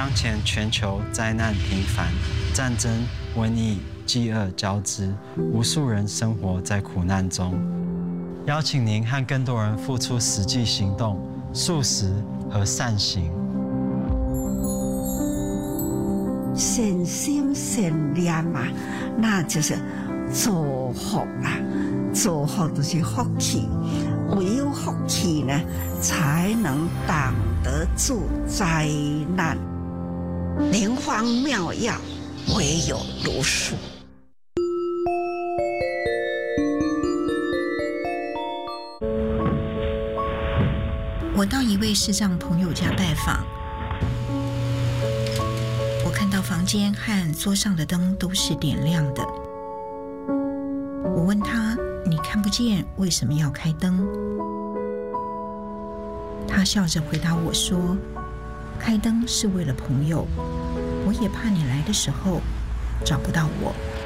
当前全球灾难频繁，战争、瘟疫、饥饿交织，无数人生活在苦难中。邀请您和更多人付出实际行动，素食和善行。 善心善念啊，那就是祝福啊，祝福就是福气。唯有福气呢，才能挡得住灾难。灵方妙药，唯有如是。 我到一位视障朋友家拜访，我看到房间和桌上的灯都是点亮的。我问他：“你看不见，为什么要开灯？”他笑着回答我说：“开灯是为了朋友，我也怕你来的时候找不到我。”